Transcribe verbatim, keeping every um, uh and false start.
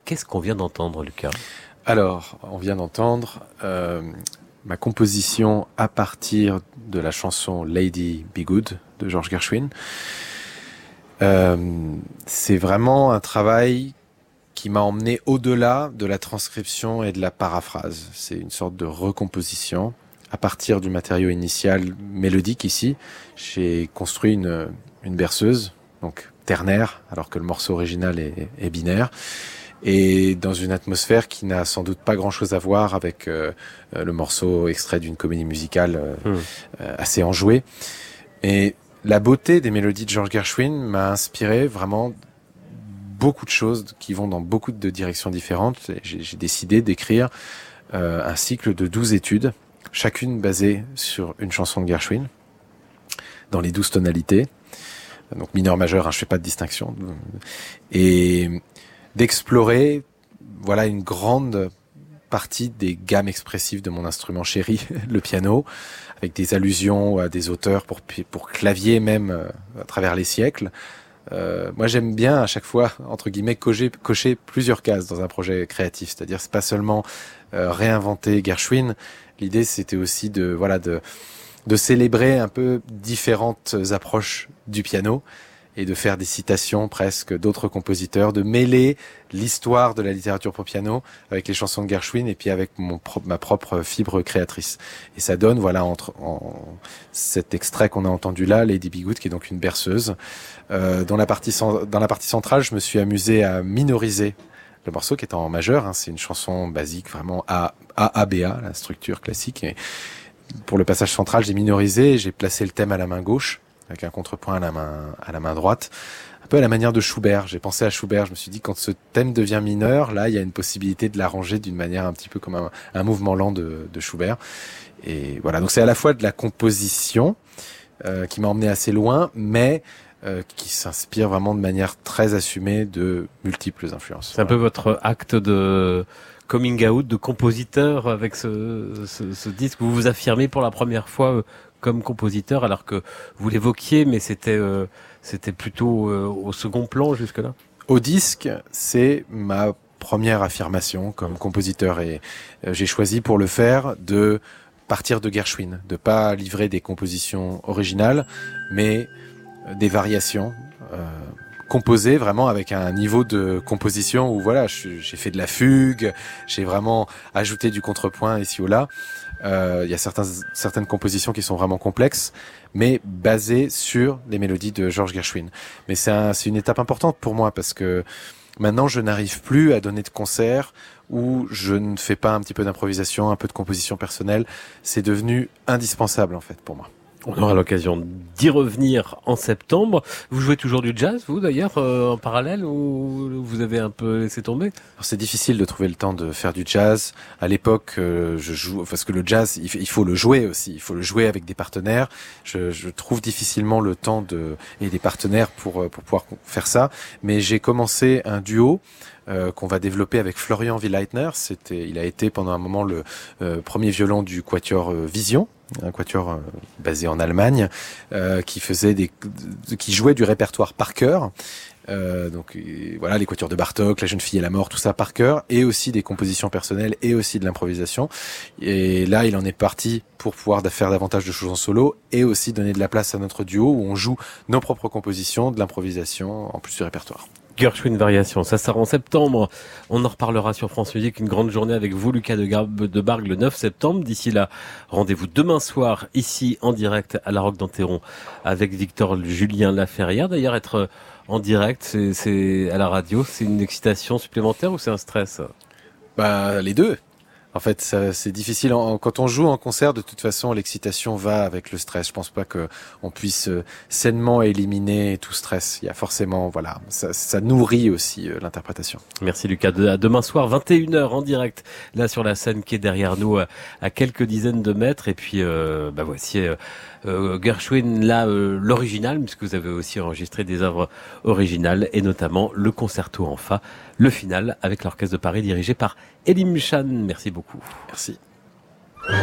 Qu'est-ce qu'on vient d'entendre, Lucas ? Alors, on vient d'entendre euh, ma composition à partir de la chanson Lady Be Good de George Gershwin. Euh, c'est vraiment un travail qui m'a emmené au-delà de la transcription et de la paraphrase. C'est une sorte de recomposition. À partir du matériau initial mélodique ici, j'ai construit une, une berceuse, donc ternaire, alors que le morceau original est, est binaire, et dans une atmosphère qui n'a sans doute pas grand-chose à voir avec euh, le morceau extrait d'une comédie musicale euh, mmh. euh, assez enjouée. Et la beauté des mélodies de George Gershwin m'a inspiré vraiment beaucoup de choses qui vont dans beaucoup de directions différentes. J'ai, j'ai décidé d'écrire euh, un cycle de douze études, chacune basée sur une chanson de Gershwin, dans les douze tonalités. Donc mineur, majeur, hein, je fais pas de distinction. Et d'explorer, voilà, une grande partie des gammes expressives de mon instrument chéri, le piano, avec des allusions à des auteurs pour, pour clavier même euh, à travers les siècles. Euh, moi, j'aime bien à chaque fois, entre guillemets, cocher, cocher plusieurs cases dans un projet créatif. C'est-à-dire, c'est pas seulement euh, réinventer Gershwin. L'idée, c'était aussi de, voilà, de, de célébrer un peu différentes approches du piano et de faire des citations presque d'autres compositeurs, de mêler l'histoire de la littérature pour piano avec les chansons de Gershwin et puis avec mon propre, ma propre fibre créatrice. Et ça donne, voilà, entre en, cet extrait qu'on a entendu là, Lady Be Good, qui est donc une berceuse. Euh, dans la partie dans la partie centrale, je me suis amusé à minoriser le morceau qui est en majeur. Hein, c'est une chanson basique, vraiment A A A B A, la structure classique. Et pour le passage central, j'ai minorisé, et j'ai placé le thème à la main gauche, avec un contrepoint à la main, à la main droite, un peu à la manière de Schubert. J'ai pensé à Schubert, je me suis dit, quand ce thème devient mineur, là, il y a une possibilité de l'arranger d'une manière un petit peu comme un, un mouvement lent de, de Schubert. Et voilà, donc c'est à la fois de la composition, euh, qui m'a emmené assez loin, mais euh, qui s'inspire vraiment de manière très assumée de multiples influences. C'est un peu votre acte de coming out, de compositeur avec ce, ce, ce disque. Vous vous affirmez pour la première fois euh, comme compositeur, alors que vous l'évoquiez, mais c'était euh, c'était plutôt euh, au second plan jusque-là. Au disque, c'est ma première affirmation comme compositeur, et euh, j'ai choisi pour le faire de partir de Gershwin, de pas livrer des compositions originales, mais euh, des variations euh, composées vraiment avec un niveau de composition où voilà, je, j'ai fait de la fugue, j'ai vraiment ajouté du contrepoint ici ou là. Euh, il y a certains, certaines compositions qui sont vraiment complexes, mais basées sur les mélodies de George Gershwin. Mais c'est, un, c'est une étape importante pour moi, parce que maintenant je n'arrive plus à donner de concerts où je ne fais pas un petit peu d'improvisation, un peu de composition personnelle. C'est devenu indispensable en fait pour moi. On aura l'occasion d'y revenir en septembre. Vous jouez toujours du jazz, vous d'ailleurs, euh, en parallèle, ou vous avez un peu laissé tomber ? Alors, c'est difficile de trouver le temps de faire du jazz. À l'époque, euh, je joue parce que le jazz, il, il faut le jouer aussi. Il faut le jouer avec des partenaires. Je, je trouve difficilement le temps de et des partenaires pour pour pouvoir faire ça. Mais j'ai commencé un duo Euh, qu'on va développer avec Florian Willeitner. C'était, il a été pendant un moment le euh, premier violon du quatuor euh, Vision, un quatuor euh, basé en Allemagne, euh, qui faisait des, qui jouait du répertoire par cœur. Euh, donc et voilà, les quatuors de Bartók, La jeune fille et la mort, tout ça par cœur, et aussi des compositions personnelles et aussi de l'improvisation. Et là, il en est parti pour pouvoir faire davantage de choses en solo et aussi donner de la place à notre duo où on joue nos propres compositions, de l'improvisation en plus du répertoire. Gershwin Variation, ça sort en septembre. On en reparlera sur France Musique. Une grande journée avec vous, Lucas de, Gar- de Bargue, le neuf septembre. D'ici là, rendez-vous demain soir, ici, en direct, à la Roque d'Enterron, avec Victor Julien Laferrière. D'ailleurs, être en direct, c'est, c'est à la radio, c'est une excitation supplémentaire ou c'est un stress ? Bah, les deux. En fait, ça, c'est difficile. En, quand on joue en concert, de toute façon, l'excitation va avec le stress. Je pense pas que on puisse euh, sainement éliminer tout stress. Il y a forcément, voilà, ça, ça nourrit aussi euh, l'interprétation. Merci Lucas. De, à demain soir, vingt et une heures en direct, là sur la scène qui est derrière nous, à, à quelques dizaines de mètres. Et puis, euh, bah voici euh, euh, Gershwin, là, euh, l'original, puisque vous avez aussi enregistré des œuvres originales, et notamment le concerto en fa, le final, avec l'Orchestre de Paris dirigé par Elim Chan. Merci beaucoup. Merci.